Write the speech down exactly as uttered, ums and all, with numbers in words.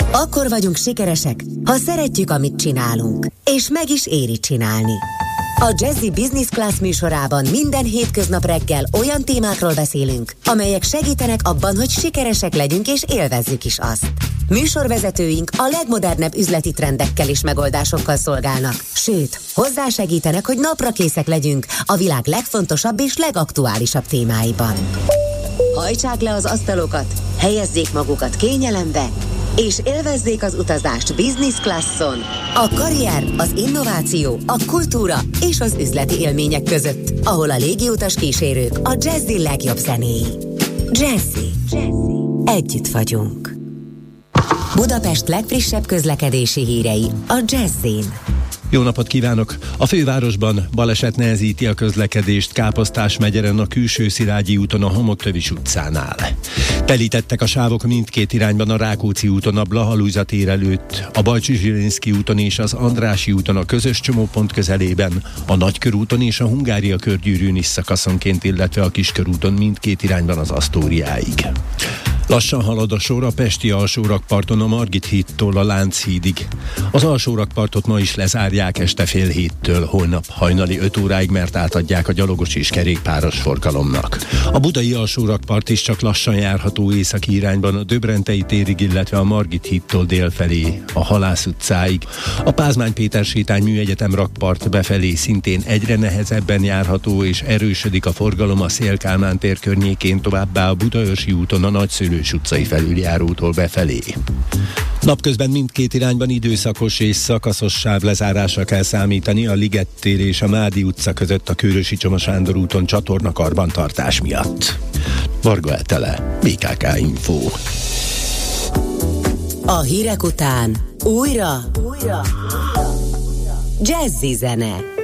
Akkor vagyunk sikeresek, ha szeretjük, amit csinálunk, és meg is éri csinálni. A Jazzy Business Class műsorában minden hétköznap reggel olyan témákról beszélünk, amelyek segítenek abban, hogy sikeresek legyünk és élvezzük is azt. Műsorvezetőink a legmodernebb üzleti trendekkel és megoldásokkal szolgálnak, sőt, hozzásegítenek, hogy napra készek legyünk a világ legfontosabb és legaktuálisabb témáiban. Hajtsák le az asztalokat, helyezzék magukat kényelembe, és élvezzék az utazást business classon, a karrier, az innováció, a kultúra és az üzleti élmények között, ahol a légiutas kísérők a Jazzy legjobb zenéi. Jazzy. Jazzy. Együtt vagyunk. Budapest legfrissebb közlekedési hírei a Jazzyn. Jó napot kívánok! A fővárosban baleset nehezíti a közlekedést Káposztás megyeren a Külső Szilágyi úton a Homoktövis utcánál. Telítettek a sávok mindkét irányban a Rákóczi úton a Blaha-Lujza tér előtt, a Bajcsy-Zsilinszky úton és az Andrássy úton a közös csomópont közelében, a Nagykörúton és a Hungária körgyűrűn is szakaszonként, illetve a Kiskörúton mindkét irányban az Asztóriáig. Lassan halad a sor a pesti alsórakparton a Margit hídtól a Lánchídig. Az alsórakpartot ma is lezárják este fél héttől, holnap hajnali öt óráig, mert átadják a gyalogos és kerékpáros forgalomnak. A budai alsórakpart is csak lassan járható északi irányban a Döbrentei térig, illetve a Margit hídtól délfelé, a Halász utcáig. A Pázmány Péter sétány Műegyetem rakpart befelé szintén egyre nehezebben járható, és erősödik a forgalom a Széll-Kálmán tér környékén, továbbá a Budaörsi úton a Nagyszőlős utcai felüljárótól befelé. Napközben mindkét irányban időszakos és szakaszos sávlezárásra kell számítani a Liget tér és a Mádi utca között a Kőrösi Csoma Sándor úton csatornakarbantartás miatt. Varga Etele, bé ká ká Info. A hírek után újra, újra, Jazzy zene.